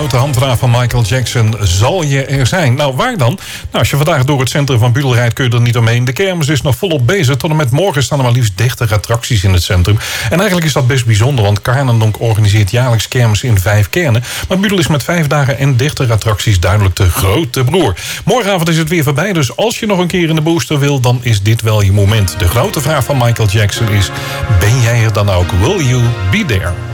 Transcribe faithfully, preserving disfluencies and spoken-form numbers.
grote handvraag van Michael Jackson. Zal je er zijn? Nou, waar dan? Nou, als je vandaag door het centrum van Budel rijdt, kun je er niet omheen. De kermis is nog volop bezig. Tot en met morgen staan er maar liefst dertig attracties in het centrum. En eigenlijk is dat best bijzonder, want Karnendonk organiseert jaarlijks kermis in vijf kernen. Maar Budel is met vijf dagen en dertig attracties duidelijk de grote broer. Morgenavond is het weer voorbij, dus als je nog een keer in de booster wil, dan is dit wel je moment. De grote vraag van Michael Jackson is: ben jij er dan ook? Will you be there?